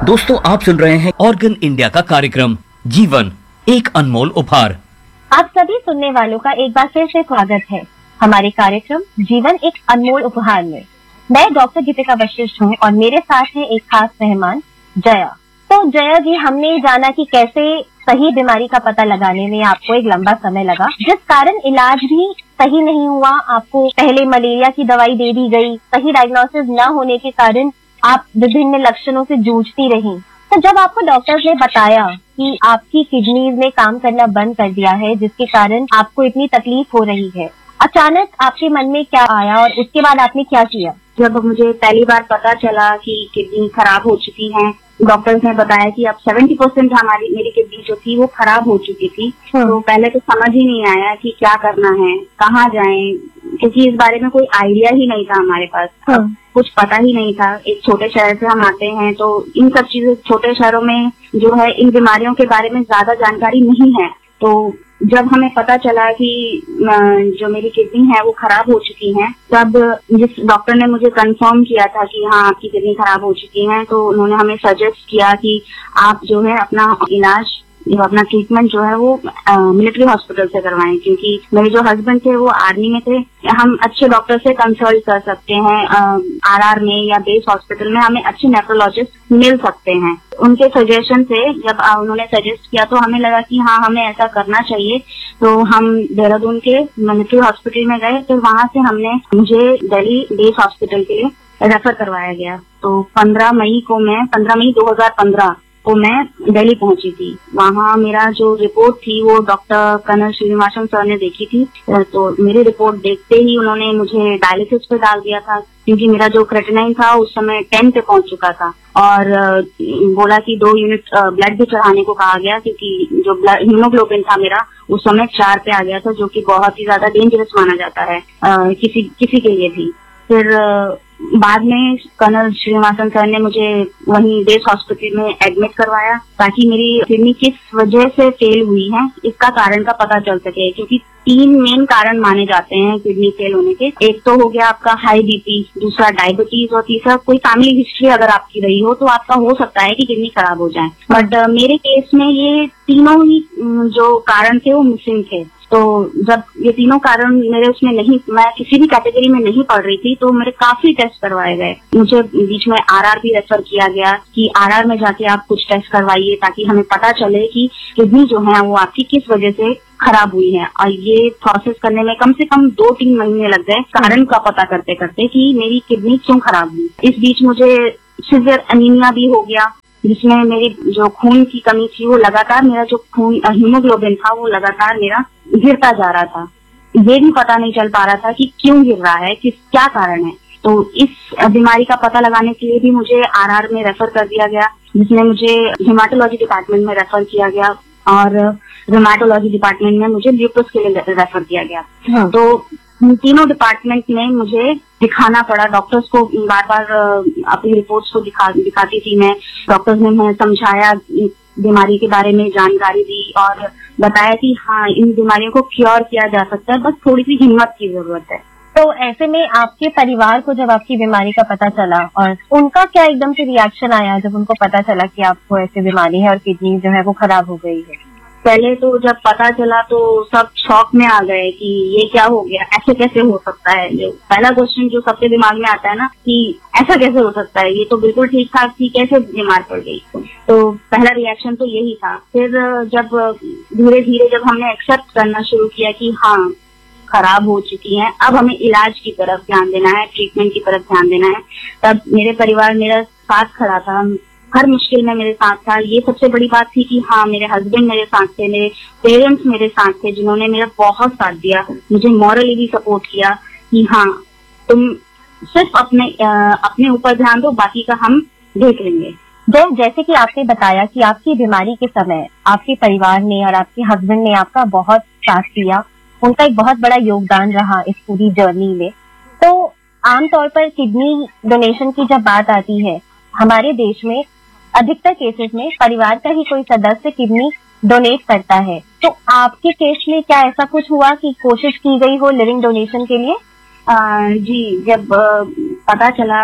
दोस्तों, आप सुन रहे हैं ऑर्गन इंडिया का कार्यक्रम जीवन एक अनमोल उपहार। आप सभी सुनने वालों का एक बार फिर से स्वागत है हमारे कार्यक्रम जीवन एक अनमोल उपहार में। मैं डॉक्टर गीतिका वशिष्ठ हूँ और मेरे साथ है एक खास मेहमान जया। तो जया जी, हमने जाना कि कैसे सही बीमारी का पता लगाने में आपको एक लंबा समय लगा, जिस कारण इलाज भी सही नहीं हुआ। आपको पहले मलेरिया की दवाई दे दी गई, सही डायग्नोसिस न होने के कारण आप विभिन्न लक्षणों से जूझती रहीं। तो जब आपको डॉक्टर्स ने बताया कि आपकी किडनीज ने काम करना बंद कर दिया है, जिसके कारण आपको इतनी तकलीफ हो रही है, अचानक आपके मन में क्या आया और उसके बाद आपने क्या किया? जब मुझे पहली बार पता चला कि किडनी खराब हो चुकी है, डॉक्टर्स ने बताया कि अब 70% मेरी किडनी जो थी वो खराब हो चुकी थी। तो पहले तो समझ ही नहीं आया कि क्या करना है, कहाँ जाएं, क्योंकि इस बारे में कोई आइडिया ही नहीं था हमारे पास। कुछ पता ही नहीं था। एक छोटे शहर से हम आते हैं, तो इन सब चीजें, छोटे शहरों में जो है इन बीमारियों के बारे में ज्यादा जानकारी नहीं है। तो जब हमें पता चला कि जो मेरी किडनी है वो खराब हो चुकी है, तब जिस डॉक्टर ने मुझे कंफर्म किया था कि हाँ आपकी किडनी खराब हो चुकी है, तो उन्होंने हमें सजेस्ट किया कि आप जो है अपना इलाज, अपना ट्रीटमेंट जो है वो मिलिट्री हॉस्पिटल से करवाएं, क्योंकि मेरे जो हस्बैंड थे वो आर्मी में थे। हम अच्छे डॉक्टर से कंसल्ट कर सकते हैं, आरआर में या बेस हॉस्पिटल में हमें अच्छे नेफ्रोलॉजिस्ट मिल सकते हैं। उनके सजेशन से जब उन्होंने सजेस्ट किया तो हमें लगा कि हाँ हमें ऐसा करना चाहिए। तो हम देहरादून के मिलिट्री हॉस्पिटल में गए, तो वहां से मुझे दिल्ली बेस हॉस्पिटल के लिए रेफर करवाया गया। तो 15 मई 2015 को मैं दिल्ली पहुंची थी। वहाँ मेरा जो रिपोर्ट थी वो डॉक्टर कर्नल श्रीनिवासन सर ने देखी थी। तो मेरी रिपोर्ट देखते ही उन्होंने मुझे डायलिसिस पे डाल दिया था, क्योंकि मेरा जो क्रेटिनाइन था उस समय 10 पे पहुंच चुका था। और बोला कि 2 यूनिट ब्लड भी चढ़ाने को कहा गया, क्योंकि जो हीमोग्लोबिन था मेरा उस समय 4 पे आ गया था, जो कि बहुत ही ज्यादा डेंजरस माना जाता है किसी के लिए भी। फिर बाद में कर्नल श्रीनिवासन सर ने मुझे वहीं बेस हॉस्पिटल में एडमिट करवाया, ताकि मेरी किडनी किस वजह से फेल हुई है इसका कारण का पता चल सके। क्योंकि 3 मेन कारण माने जाते हैं किडनी फेल होने के। एक तो हो गया आपका हाई बीपी, दूसरा डायबिटीज, और तीसरा कोई फैमिली हिस्ट्री अगर आपकी रही हो तो आपका हो सकता है कि किडनी खराब हो जाए। बट मेरे केस में ये तीनों ही जो कारण थे वो मिसिंग थे। तो जब ये तीनों कारण मेरे उसमें नहीं, मैं किसी भी कैटेगरी में नहीं पढ़ रही थी, तो मेरे काफी टेस्ट करवाए गए। मुझे बीच में आरआर भी रेफर किया गया कि आरआर में जाके आप कुछ टेस्ट करवाइए, ताकि हमें पता चले कि किडनी जो है वो आपकी किस वजह से खराब हुई है। और ये प्रोसेस करने में कम से कम 2-3 महीने लग गए, कारण का पता करते करते कि मेरी किडनी क्यों खराब हुई। इस बीच मुझे सीवियर एनीमिया भी हो गया, जिसमें मेरी जो खून की कमी थी वो लगातार, मेरा जो खून हीमोग्लोबिन था वो लगातार मेरा गिरता जा रहा था। ये भी पता नहीं चल पा रहा था कि क्यों गिर रहा है, क्या कारण है। तो इस बीमारी का पता लगाने के लिए भी मुझे आरआर में रेफर कर दिया गया, जिसमें मुझे हेमाटोलॉजी डिपार्टमेंट में रेफर किया गया, और हेमाटोलॉजी डिपार्टमेंट में मुझे ल्यूपस के लिए रेफर किया गया। तो तीनों डिपार्टमेंट में मुझे दिखाना पड़ा। डॉक्टर्स को बार बार अपनी रिपोर्ट्स को दिखाती थी मैं। डॉक्टर्स ने मुझे समझाया, बीमारी के बारे में जानकारी दी और बताया कि हाँ इन बीमारियों को क्योर किया जा सकता है, बस थोड़ी सी हिम्मत की जरूरत है। तो ऐसे में आपके परिवार को जब आपकी बीमारी का पता चला, और उनका क्या एकदम से रिएक्शन आया जब उनको पता चला कि आपको ऐसी बीमारी है और किडनी जो है वो खराब हो गई है? पहले तो जब पता चला तो सब शॉक में आ गए कि ये क्या हो गया, ऐसे कैसे हो सकता है। जो पहला क्वेश्चन जो सबके दिमाग में आता है ना कि ऐसा कैसे हो सकता है, ये तो बिल्कुल ठीक ठाक थी, कैसे बीमार पड़ गई। तो पहला रिएक्शन तो यही था। फिर जब धीरे धीरे जब हमने एक्सेप्ट करना शुरू किया कि हाँ खराब हो चुकी है, अब हमें इलाज की तरफ ध्यान देना है, ट्रीटमेंट की तरफ ध्यान देना है, तब मेरे परिवार मेरा साथ खड़ा था, हर मुश्किल में मेरे साथ था। ये सबसे बड़ी बात थी कि हाँ मेरे हस्बैंड मेरे साथ थे, मेरे पेरेंट्स मेरे साथ थे, जिन्होंने मेरा बहुत साथ दिया, मुझे मॉरली भी सपोर्ट किया कि हाँ तुम सिर्फ अपने ऊपर ध्यान दो, बाकी का हम देख लेंगे। जैसे कि आपने बताया कि आपकी बीमारी के समय आपके परिवार ने और आपके हस्बैंड ने आपका बहुत साथ दिया, उनका एक बहुत बड़ा योगदान रहा इस पूरी जर्नी में। तो आमतौर पर किडनी डोनेशन की जब बात आती है, हमारे देश में अधिकतर केसेस में परिवार का ही कोई सदस्य किडनी डोनेट करता है। तो आपके केस में क्या ऐसा कुछ हुआ कि कोशिश की गई हो लिविंग डोनेशन के लिए? जी, जब पता चला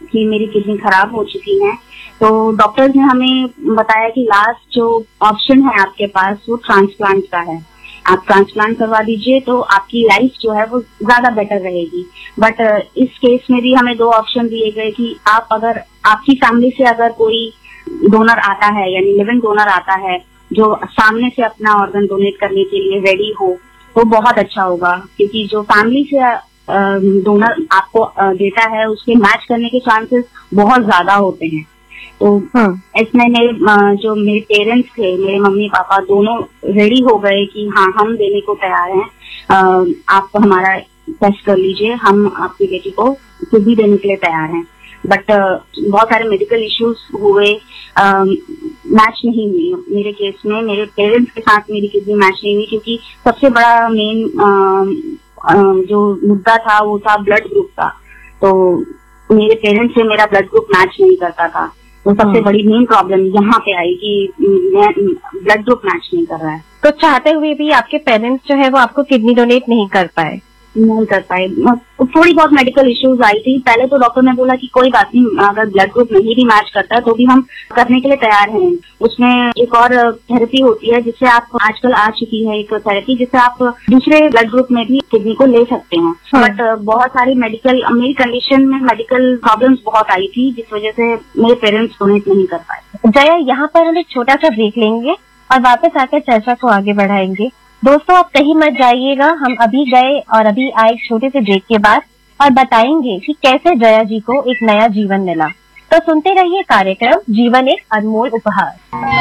कि मेरी किडनी खराब हो चुकी है। तो डॉक्टर्स ने हमें बताया कि लास्ट जो ऑप्शन है आपके पास वो ट्रांसप्लांट का है, आप ट्रांसप्लांट करवा दीजिए तो आपकी लाइफ जो है वो ज्यादा बेटर रहेगी। बट इस केस में भी हमें दो ऑप्शन दिए गए कि आप अगर आपकी फैमिली से अगर कोई डोनर आता है यानी लिविंग डोनर आता है जो सामने से अपना ऑर्गन डोनेट करने के लिए रेडी हो तो बहुत अच्छा होगा, क्योंकि जो फैमिली से डोनर आपको देता है उसके मैच करने के चांसेस बहुत ज्यादा होते हैं। तो इसमें जो मेरे पेरेंट्स थे, मेरे मम्मी पापा दोनों रेडी हो गए कि हाँ हम देने को तैयार हैं, आप हमारा टेस्ट कर लीजिए, हम आपकी बेटी को किडनी देने के लिए तैयार हैं। बट बहुत सारे मेडिकल इश्यूज हुए, मैच नहीं हुई मेरे केस में, मेरे पेरेंट्स के साथ मेरी किडनी मैच नहीं हुई, क्योंकि सबसे बड़ा मेन जो मुद्दा था वो था ब्लड ग्रुप का। तो मेरे पेरेंट्स से मेरा ब्लड ग्रुप मैच नहीं करता था, तो सबसे बड़ी मेन प्रॉब्लम यहाँ पे आई कि ब्लड ग्रुप मैच नहीं कर रहा है। तो चाहते हुए भी आपके पेरेंट्स जो है वो आपको किडनी डोनेट नहीं कर पाए? थोड़ी बहुत मेडिकल इश्यूज आई थी। पहले तो डॉक्टर ने बोला कि कोई बात नहीं, अगर ब्लड ग्रुप नहीं भी मैच करता है तो भी हम करने के लिए तैयार हैं। उसमें एक और थेरेपी होती है जिससे आप, आजकल आ चुकी है एक थेरेपी जिससे आप दूसरे ब्लड ग्रुप में भी किडनी को ले सकते हैं। बट बहुत सारी मेरी कंडीशन में मेडिकल प्रॉब्लम्स बहुत आई थी जिस वजह से मेरे पेरेंट्स डोनेट नहीं कर पाए। जया, यहाँ पर हम एक छोटा सा ब्रेक लेंगे और वापस आकर चर्चा को आगे बढ़ाएंगे। दोस्तों, आप कहीं मत जाइएगा, हम अभी गए और अभी आए एक छोटे से ब्रेक के बाद और बताएंगे कि कैसे जया जी को एक नया जीवन मिला। तो सुनते रहिए कार्यक्रम जीवन एक अनमोल उपहार।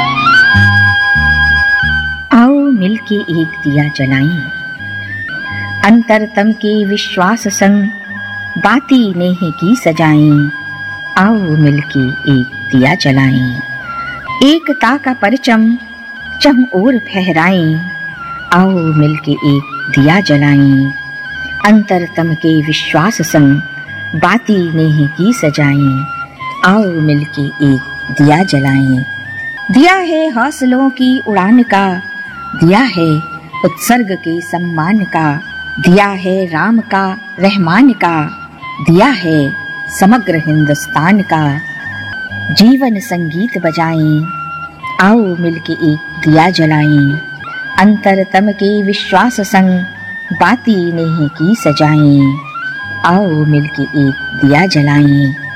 आओ मिलके एक दिया जलाएं, अंतरतम के विश्वास संग बाती नेह की सजाएं। आओ मिलके एक दिया जलाएं, एकता का परचम चम और फहराएं। आओ मिलके एक दिया जलाएं, अंतरतम के विश्वास संग बाती नेह की सजाएं। आओ मिलके एक दिया जलाएं। दिया है हौसलों की उड़ान का, दिया है उत्सर्ग के सम्मान का, दिया है राम का रहमान का, दिया है समग्र हिंदुस्तान का। जीवन संगीत बजाएं, आओ मिलके एक दिया जलाएं, अंतरतम के विश्वास संग बाती नेह की सजाएं। आओ मिलके एक दिया जलाएं।